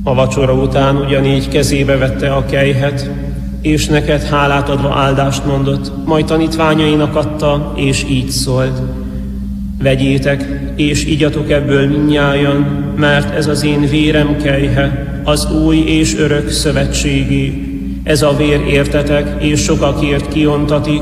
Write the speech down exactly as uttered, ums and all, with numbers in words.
A vacsora után ugyanígy kezébe vette a kelyhet, és neked hálát adva áldást mondott, majd tanítványainak adta, és így szólt: vegyétek, és igyatok ebből mindnyájan, mert ez az én vérem kelyhe, az új és örök szövetségé. Ez a vér értetek, és sokakért kiontatik